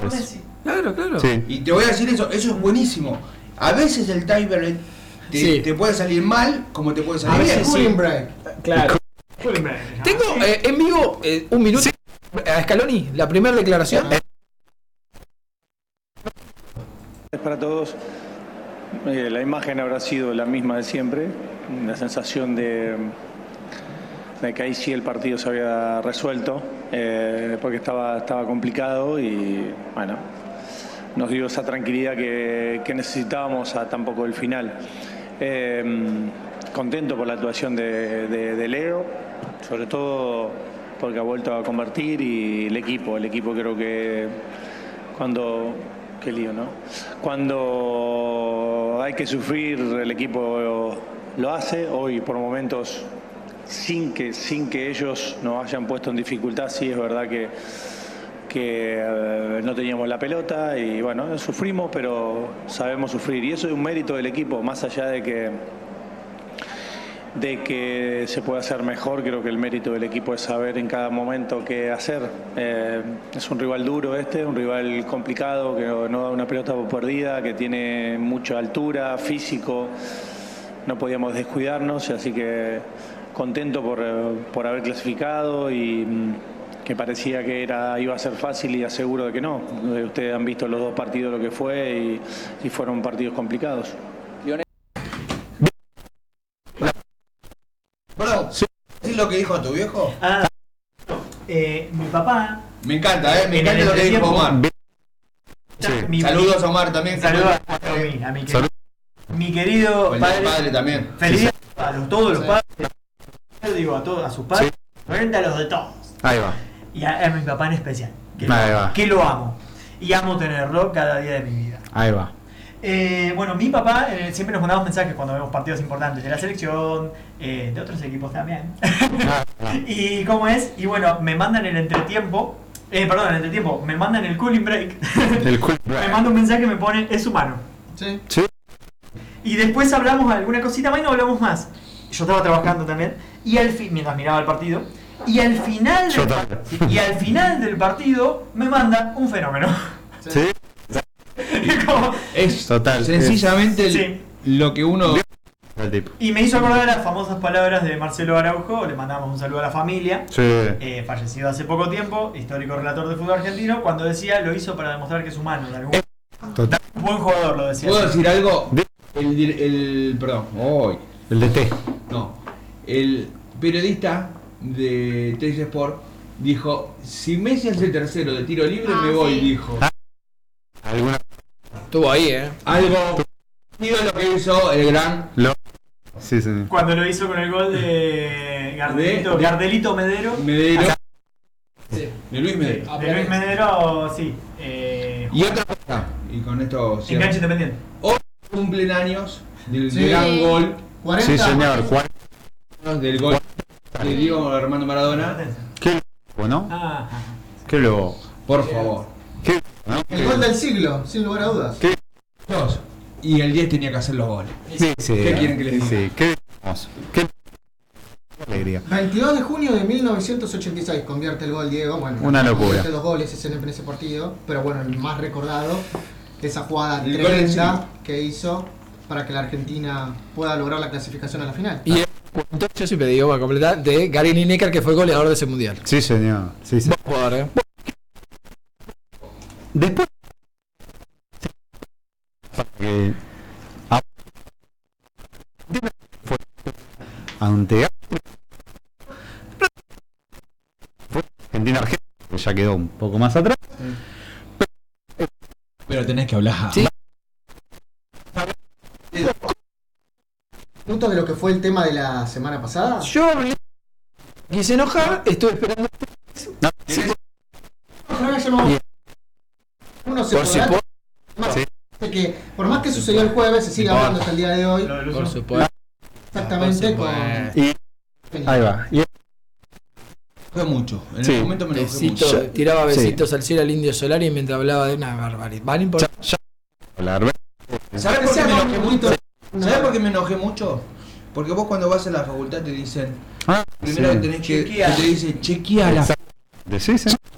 Messi. Claro. Sí. Y te voy a decir eso es buenísimo. A veces el tiebreak te puede salir mal, como te puede salir bien. Cooling break. Claro. Tengo en vivo un minuto a Scaloni, la primera declaración. Para todos, la imagen habrá sido la misma de siempre, la sensación de que ahí sí el partido se había resuelto, porque estaba complicado y bueno, nos dio esa tranquilidad que necesitábamos a tan poco del final. Contento por la actuación de Leo, sobre todo porque ha vuelto a convertir, y el equipo creo que qué lío, ¿no? Cuando hay que sufrir, el equipo lo hace. Hoy, por momentos, sin que ellos nos hayan puesto en dificultad, sí es verdad que no teníamos la pelota y bueno, sufrimos, pero sabemos sufrir. Y eso es un mérito del equipo, más allá de que se puede hacer mejor. Creo que el mérito del equipo es saber en cada momento qué hacer. Es un rival duro un rival complicado, que no da una pelota por perdida, que tiene mucha altura, físico. No podíamos descuidarnos, así que contento por haber clasificado, y que parecía que iba a ser fácil, y aseguro de que no. Ustedes han visto los dos partidos lo que fue, y fueron partidos complicados. Bro, ¿sí lo que dijo tu viejo? Mi papá. Me encanta lo que dijo Omar. Sí. Saludos a Omar también. Saludos a mi querido padre también. Feliz a todos los padres. Digo a sus padres, frente a los de todos. Ahí va. Y a mi papá en especial. Va. Que lo amo. Y amo tenerlo cada día de mi vida. Ahí va. Bueno, mi papá siempre nos mandamos mensajes cuando vemos partidos importantes de la selección, de otros equipos también. Y cómo es, y bueno, me mandan el entretiempo, me mandan el cooling break. Me manda un mensaje y me pone, es humano. Sí. Y después hablamos alguna cosita más y no hablamos más. Yo estaba trabajando también, y mientras miraba el partido, y al final del partido me manda un fenómeno. Sí. Es total. Sencillamente lo que uno. Y me hizo acordar las famosas palabras de Marcelo Araujo. Le mandamos un saludo a la familia. Sí. Fallecido hace poco tiempo, histórico relator de fútbol argentino, cuando decía lo hizo para demostrar que es humano. Total. Buen jugador, lo decía. ¿Puedo decir algo? El DT. No. El periodista de TX Sport dijo: si Messi hace el tercero de tiro libre, me voy, sí. dijo. Estuvo ahí, Algo parecido a lo que hizo el gran. Sí. Cuando lo hizo con el gol de Gardelito Medero. Sí. De Luis Medero. De Luis Medero, sí. Y otra cosa, y con esto cierro. Enganche independiente. Hoy cumplen años del Sí. gran gol. 40. Sí, señor. 40. Del gol de Diego Armando Maradona. Qué loco, ¿no? Ajá. Qué loco. Por favor. Qué loco, ¿no? El gol del siglo, sin lugar a dudas. ¿Qué? Dos. Y el 10 tenía que hacer los goles. Sí. ¿Qué quieren que les diga? Sí. Qué hermoso. Qué alegría. 22 de junio de 1986 convierte el gol Diego. Bueno, Una locura. Convierte 2 goles en ese partido, pero bueno, el más recordado, esa jugada El gol del tremenda siglo. que hizo para que la Argentina pueda lograr la clasificación a la final. Y entonces yo siempre digo para completar de Gary Lineker, que fue goleador de ese mundial. Sí, señor. Sí. Buen jugador, Después ante Argentina, que ya quedó un poco más atrás. Pero tenés que hablar. Sí. Minutos de lo que fue el tema de la semana pasada. Yo quise enojar, estuve esperando. Uno se Por podrá- supuesto. Sí. que por más que sucedió el jueves, se sigue hablando hasta el día de hoy. Por supuesto. Exactamente Por con. Y ahí va. Y Fue mucho. En Sí. el momento me enojé mucho. Besito, tiraba besitos al cielo al Indio Solari mientras hablaba de una barbaridad. ¿Vale? ¿Sabés por qué me enojé mucho? No. ¿Sabés por qué me enojé mucho? Porque vos cuando vas a la facultad te dicen, primero que tenés que te dice chequea la Sí.